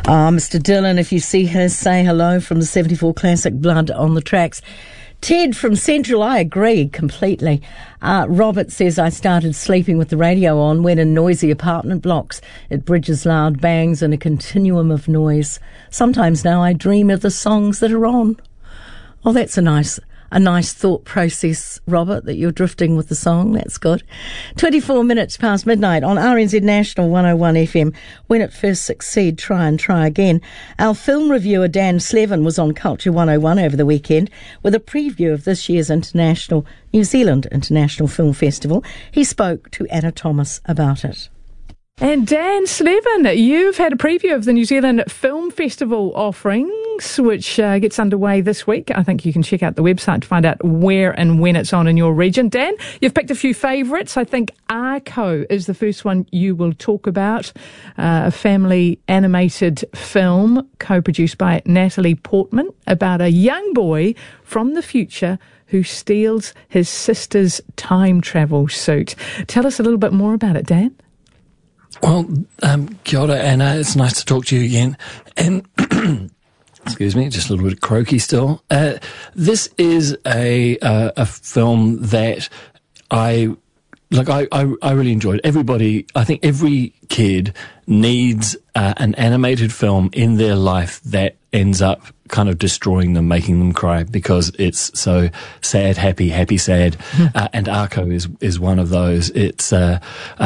Mr. Dillon, if you see her, say hello from the 74 Classic Blood on the Tracks. Ted from Central, I agree completely. Robert says, I started sleeping with the radio on when in noisy apartment blocks. It bridges loud bangs and a continuum of noise. Sometimes now I dream of the songs that are on. Oh, that's a nice thought process, Robert, that you're drifting with the song. That's good. 24 minutes past midnight on RNZ National 101 FM. When it first succeed, try and try again. Our film reviewer Dan Slevin was on Culture 101 over the weekend with a preview of this year's New Zealand International Film Festival. He spoke to Anna Thomas about it. And Dan Slevin, you've had a preview of the New Zealand Film Festival offerings, which gets underway this week. I think you can check out the website to find out where and when it's on in your region. Dan, you've picked a few favourites. I think Arco is the first one you will talk about, a family animated film co-produced by Natalie Portman about a young boy from the future who steals his sister's time travel suit. Tell us a little bit more about it, Dan. Well, kia ora, Anna. It's nice to talk to you again. And excuse me, just a little bit croaky still. This is a film that I really enjoyed. I think every kid needs an animated film in their life that ends up kind of destroying them, making them cry, because it's so sad, happy, sad. And Arco is one of those. It's a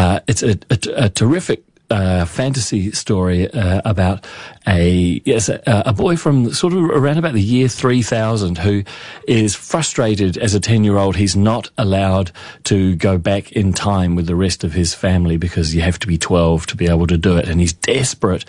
terrific fantasy story about a boy from sort of around about the year 3000 who is frustrated as a 10-year-old. He's not allowed to go back in time with the rest of his family because you have to be 12 to be able to do it. And he's desperate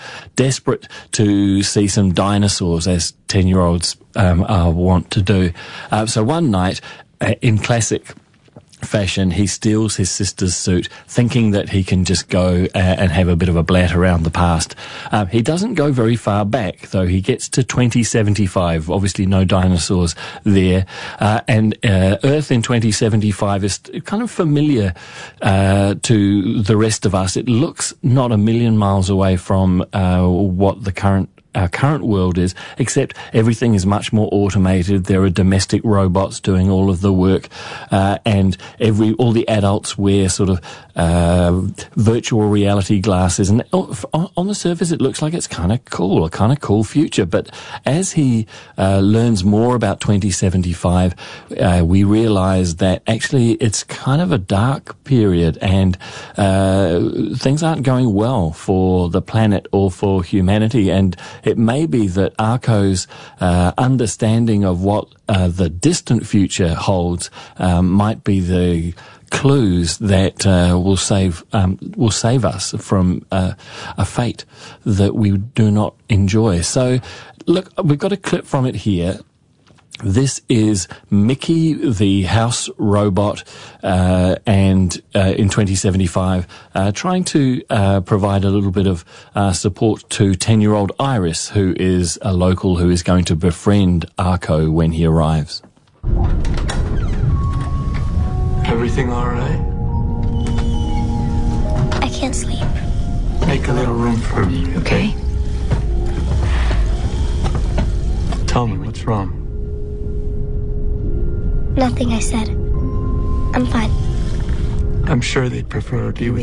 to see some dinosaurs, as 10-year-olds want to do. So one night, in classic fashion, he steals his sister's suit, thinking that he can just go and have a bit of a blat around the past. He doesn't go very far back, though. He gets to 2075. Obviously, no dinosaurs there. And Earth in 2075 is kind of familiar to the rest of us. It looks not a million miles away from what our current world is, except everything is much more automated. There are domestic robots doing all of the work, and all the adults wear sort of virtual reality glasses. And on the surface, it looks like it's kind of cool future. But as he learns more about 2075, we realize that actually it's kind of a dark period, and things aren't going well for the planet or for humanity. And it may be that Arco's understanding of what the distant future holds might be the clues that will save us from a fate that we do not enjoy. So, look, we've got a clip from it here. This is Mickey, the house robot, and in 2075, trying to provide a little bit of support to 10-year-old Iris, who is a local who is going to befriend Arco when he arrives. Everything all right? I can't sleep. Make a little room for me, okay? Tell me what's wrong. Nothing, I said. I'm fine. I'm sure they'd prefer to be with